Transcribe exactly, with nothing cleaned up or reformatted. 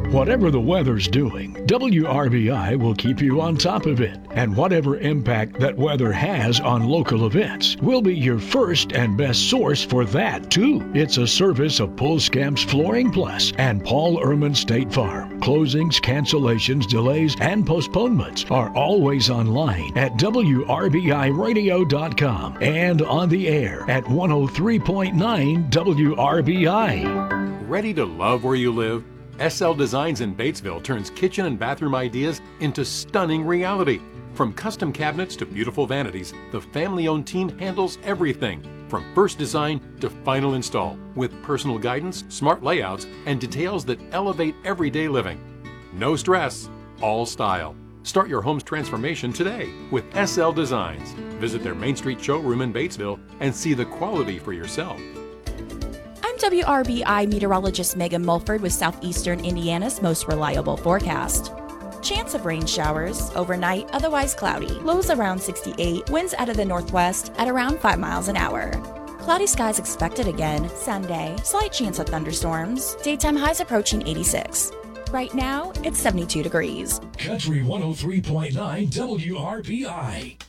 Whatever the weather's doing, W R B I will keep you on top of it. And whatever impact that weather has on local events, we'll be your first and best source for that, too. It's a service of Pulskamps Flooring Plus and Paul Ehrman State Farm. Closings, cancellations, delays, and postponements are always online at W R B I radio dot com and on the air at one oh three point nine W R B I. Ready to love where you live? S L Designs in Batesville turns kitchen and bathroom ideas into stunning reality. From custom cabinets to beautiful vanities, the family-owned team handles everything from first design to final install with personal guidance, smart layouts, and details that elevate everyday living. No stress, all style. Start your home's transformation today with S L Designs. Visit their Main Street showroom in Batesville and see the quality for yourself. I'm W R B I meteorologist Megan Mulford with Southeastern Indiana's most reliable forecast. Chance of rain showers, overnight, otherwise cloudy. Lows around sixty-eight, winds out of the northwest at around five miles an hour. Cloudy skies expected again Sunday, slight chance of thunderstorms. Daytime highs approaching eighty-six. Right now, it's seventy-two degrees. Country one oh three point nine W R B I.